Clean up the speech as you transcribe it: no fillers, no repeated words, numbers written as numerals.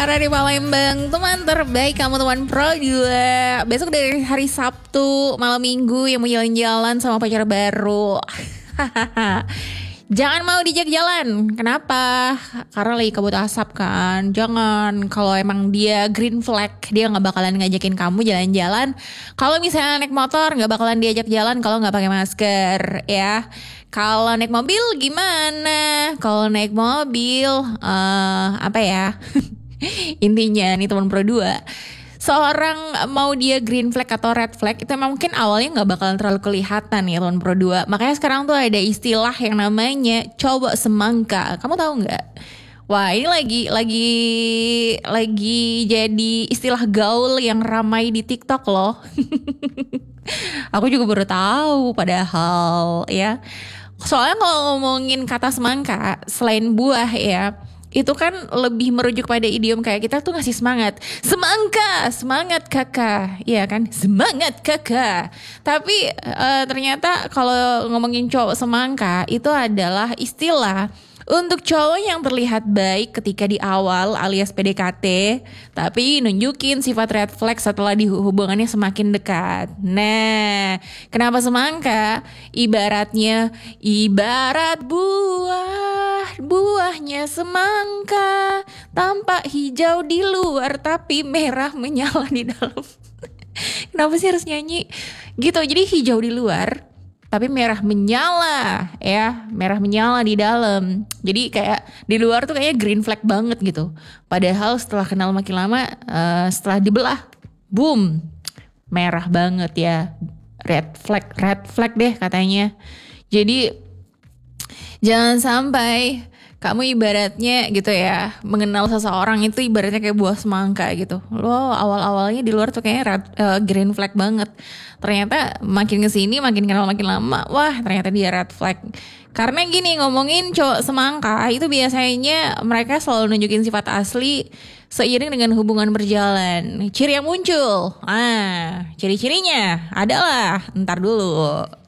Rara di Palembang, teman terbaik kamu teman pro 2. Besok dari hari Sabtu, malam minggu yang mau jalan-jalan sama pacar baru. Jangan mau dijak jalan. Kenapa? Karena lagi kabut asap kan. Jangan. Kalau emang dia green flag, dia gak bakalan ngajakin kamu jalan-jalan. Kalau misalnya naik motor, gak bakalan diajak jalan kalau gak pakai masker, ya. Kalau naik mobil gimana? Kalau naik mobil, apa ya? Intinya nih teman pro 2. Seorang mau dia green flag atau red flag itu emang mungkin awalnya gak bakalan terlalu kelihatan ya teman pro 2. Makanya sekarang tuh ada istilah yang namanya cowok semangka. Kamu tahu gak? Wah, ini lagi jadi istilah gaul yang ramai di TikTok loh. Aku juga baru tahu padahal ya. Soalnya kalau ngomongin kata semangka selain buah ya, itu kan lebih merujuk pada idiom kayak kita tuh ngasih semangat. Semangka, semangat kakak. Iya kan, semangat kakak. Tapi ternyata kalau ngomongin cowok semangka itu adalah istilah untuk cowok yang terlihat baik ketika di awal alias PDKT, tapi nunjukin sifat red flag setelah hubungannya semakin dekat. Nah, kenapa semangka? Ibarat buahnya semangka, tampak hijau di luar tapi merah menyala di dalam. Kenapa sih harus nyanyi? Gitu, jadi hijau di luar tapi merah menyala ya, merah menyala di dalam. Jadi kayak di luar tuh kayaknya green flag banget gitu. Padahal setelah kenal makin lama, setelah dibelah, boom, merah banget ya. Red flag deh katanya. Jadi jangan sampai kamu ibaratnya gitu ya, mengenal seseorang itu ibaratnya kayak buah semangka gitu. Lo awal-awalnya di luar tuh kayaknya green flag banget. Ternyata makin kesini, makin kenal makin lama, wah ternyata dia red flag. Karena gini, ngomongin cowok semangka itu biasanya mereka selalu nunjukin sifat asli seiring dengan hubungan berjalan. Ciri yang muncul, ciri-cirinya adalah, ntar dulu.